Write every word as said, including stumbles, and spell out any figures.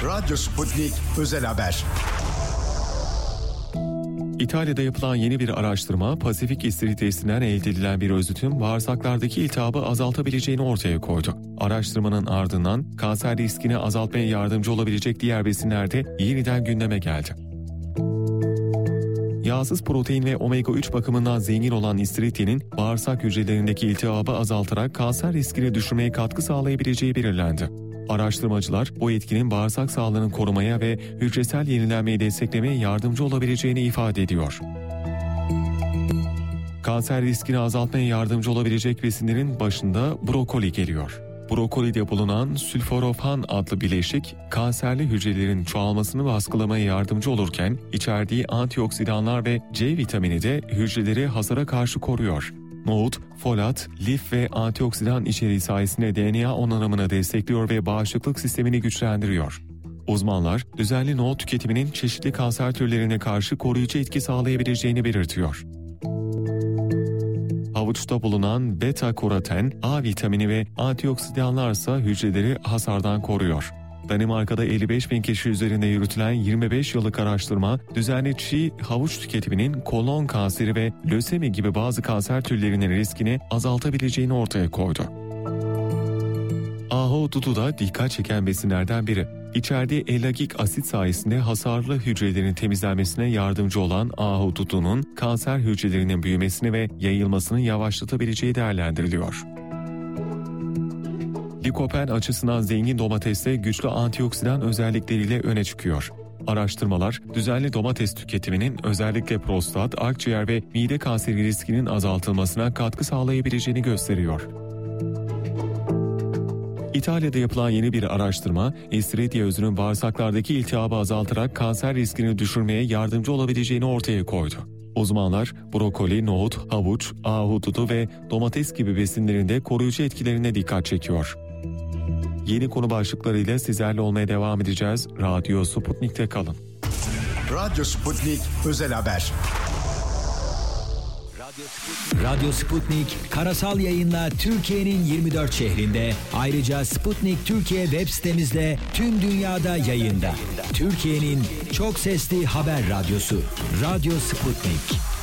Radyo Sputnik Özel Haber. İtalya'da yapılan yeni bir araştırma, Pasifik istiridye'sinden elde edilen bir özütün bağırsaklardaki iltihabı azaltabileceğini ortaya koydu. Araştırmanın ardından kanser riskini azaltmaya yardımcı olabilecek diğer besinler de yeniden gündeme geldi. Yağsız protein ve omega üç bakımından zengin olan istiridyenin bağırsak hücrelerindeki iltihabı azaltarak kanser riskini düşürmeye katkı sağlayabileceği belirlendi. Araştırmacılar bu etkinin bağırsak sağlığını korumaya ve hücresel yenilenmeyi desteklemeye yardımcı olabileceğini ifade ediyor. Kanser riskini azaltmaya yardımcı olabilecek besinlerin başında brokoli geliyor. Brokolide bulunan sülforofan adlı bileşik, kanserli hücrelerin çoğalmasını baskılamaya yardımcı olurken, içerdiği antioksidanlar ve C vitamini de hücreleri hasara karşı koruyor. Nohut, folat, lif ve antioksidan içeriği sayesinde D N A onarımını destekliyor ve bağışıklık sistemini güçlendiriyor. Uzmanlar, düzenli nohut tüketiminin çeşitli kanser türlerine karşı koruyucu etki sağlayabileceğini belirtiyor. Havuçta bulunan beta-karoten, A vitamini ve antioksidanlar ise hücreleri hasardan koruyor. Danimarka'da elli beş bin kişi üzerinde yürütülen yirmi beş yıllık araştırma, düzenli çiğ havuç tüketiminin kolon kanseri ve lösemi gibi bazı kanser türlerinin riskini azaltabileceğini ortaya koydu. Ahududu da dikkat çeken besinlerden biri. İçerdiği elagik asit sayesinde hasarlı hücrelerin temizlenmesine yardımcı olan ahududunun kanser hücrelerinin büyümesini ve yayılmasını yavaşlatabileceği değerlendiriliyor. Likopen açısından zengin domateste güçlü antioksidan özellikleriyle öne çıkıyor. Araştırmalar, düzenli domates tüketiminin özellikle prostat, akciğer ve mide kanseri riskinin azaltılmasına katkı sağlayabileceğini gösteriyor. İtalya'da yapılan yeni bir araştırma, istiridye özünün bağırsaklardaki iltihabı azaltarak kanser riskini düşürmeye yardımcı olabileceğini ortaya koydu. Uzmanlar, brokoli, nohut, havuç, ahududu ve domates gibi besinlerin de koruyucu etkilerine dikkat çekiyor. Yeni konu başlıklarıyla sizlerle olmaya devam edeceğiz. Radyo Sputnik'te kalın. Radyo Sputnik Özel Haber. Radyo Sputnik karasal yayınla Türkiye'nin yirmi dört şehrinde, ayrıca Sputnik Türkiye web sitemizde tüm dünyada yayında. Türkiye'nin çok sesli haber radyosu Radyo Sputnik.